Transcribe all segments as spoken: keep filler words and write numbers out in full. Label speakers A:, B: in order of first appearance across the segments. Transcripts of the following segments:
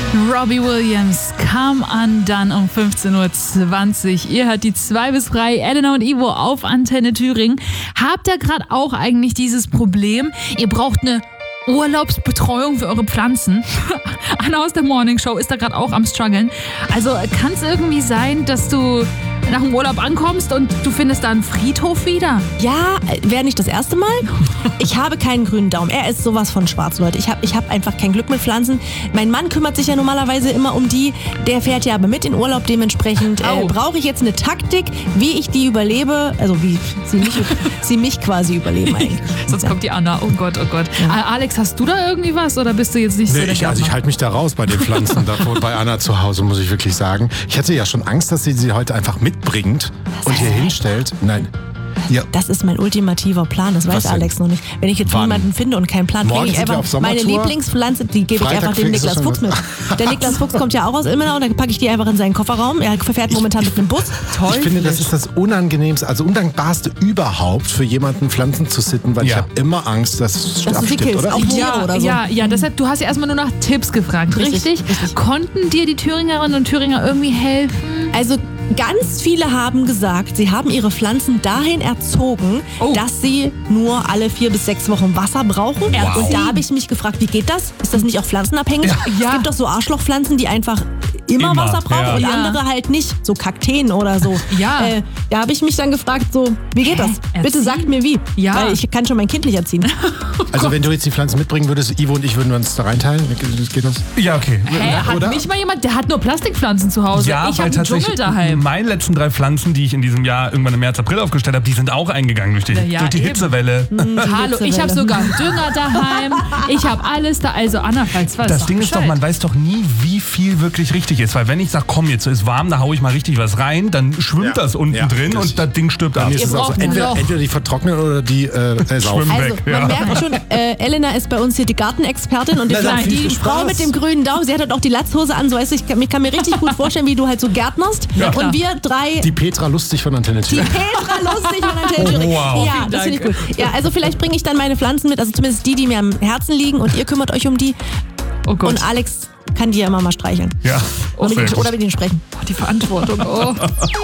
A: Robbie Williams, Come Undone um fünfzehn Uhr zwanzig. Ihr hört die zwei bis drei, Elena und Ivo auf Antenne Thüringen. Habt ihr gerade auch eigentlich dieses Problem? Ihr braucht eine Urlaubsbetreuung für eure Pflanzen. Anna aus der Morning Show ist da gerade auch am struggeln. Also kann es irgendwie sein, dass du nach dem Urlaub ankommst und du findest da einen Friedhof wieder?
B: Ja, wäre nicht das erste Mal. Ich habe keinen grünen Daumen. Er ist sowas von schwarz, Leute. Ich habe ich hab einfach kein Glück mit Pflanzen. Mein Mann kümmert sich ja normalerweise immer um die. Der fährt ja aber mit in Urlaub. Dementsprechend äh, brauche ich jetzt eine Taktik, wie ich die überlebe. Also wie sie mich, sie mich quasi überleben eigentlich.
A: Sonst kommt die Anna. Oh Gott, oh Gott. Ja. Alex, hast du da irgendwie was oder bist du jetzt nicht
C: nee,
A: so der
C: ich, Also ich halte mich da raus bei den Pflanzen davor, bei Anna zu Hause, muss ich wirklich sagen. Ich hatte ja schon Angst, dass sie sie heute einfach mitbringt und hier hinstellt. Nein. Ja.
B: Das ist mein ultimativer Plan, das weiß Alex noch nicht. Wenn ich jetzt Wann? niemanden finde und keinen Plan, bringe ich einfach meine Lieblingspflanze, die gebe ich einfach dem Niklas Fuchs mit. Der Niklas Fuchs kommt ja auch aus Ilmenau und dann packe ich die einfach in seinen Kofferraum. Er fährt momentan mit einem Bus.
C: Toll. Ich finde, das ist das Unangenehmste, also undankbarste überhaupt für jemanden, Pflanzen zu sitten, weil ja. ich habe immer Angst, dass es
B: dass abstirbt, oder? Auch
A: ja,
B: oder so.
A: ja, ja, deshalb, du hast ja erstmal nur nach Tipps gefragt, richtig? Richtig? richtig? Konnten dir die Thüringerinnen und Thüringer irgendwie helfen?
B: Also ganz viele haben gesagt, sie haben ihre Pflanzen dahin erzogen, oh. dass sie nur alle vier bis sechs Wochen Wasser brauchen. Wow. Und da habe ich mich gefragt, wie geht das? Ist das nicht auch pflanzenabhängig? Ja. Ja. Es gibt doch so Arschlochpflanzen, die einfach immer, immer Wasser brauchen ja. und ja. andere halt nicht. So Kakteen oder so. Ja. Äh, da habe ich mich dann gefragt, so, wie geht das? Hä? Bitte sagt mir wie. Ja. Weil ich kann schon mein Kind nicht erziehen.
C: Also wenn du jetzt die Pflanzen mitbringen würdest, Ivo und ich würden uns da reinteilen. Geht das?
D: Ja, okay.
A: Hä, hat oder? Nicht mal jemand, der hat nur Plastikpflanzen zu Hause.
D: Ja,
A: ich
D: weil
A: habe einen Dschungel daheim.
D: Meine letzten drei Pflanzen, die ich in diesem Jahr irgendwann im März, April aufgestellt habe, die sind auch eingegangen durch die, ja, durch die Hitzewelle.
A: Mhm, Hallo, Hitzewelle. Ich habe sogar einen Dünger daheim. Ich habe alles da. Also Anna, falls was.
D: Das Ding Bescheid. Ist doch, man weiß doch nie, wie viel wirklich richtig ist. Weil wenn ich sage, komm, jetzt ist warm, da haue ich mal richtig was rein, dann schwimmt ja. das unten ja, drin das und das Ding stirbt ab.
C: Ist es auch so, entweder, entweder die vertrocknen oder die äh, saufen.
B: Also,
C: weg.
B: Man ja. merkt schon, äh, Elena ist bei uns hier die Gartenexpertin und die, Na, die Frau mit dem grünen Daumen, sie hat halt auch die Latzhose an, so weißt du, ich kann, ich kann mir richtig gut vorstellen, wie du halt so gärtnerst. Ja. Und wir drei...
C: Die Petra Lustig von Antenne Thüringen.
B: Die Petra Lustig von Antenne Thüringen. Oh, wow. Ja, das finde ich gut. Ja, also vielleicht bringe ich dann meine Pflanzen mit, also zumindest die, die mir am Herzen liegen und ihr kümmert euch um die. Oh Gott. Und Alex kann die ja immer mal streicheln.
D: Ja.
B: Oder mit, ihnen, oder mit ihnen sprechen.
A: Oh, die Verantwortung. Oh.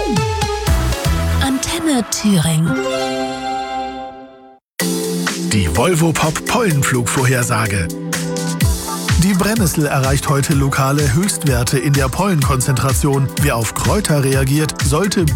E: Antenne Thüringen.
F: Die Volvo Pop Pollenflugvorhersage. Die Brennnessel erreicht heute lokale Höchstwerte in der Pollenkonzentration. Wer auf Kräuter reagiert, sollte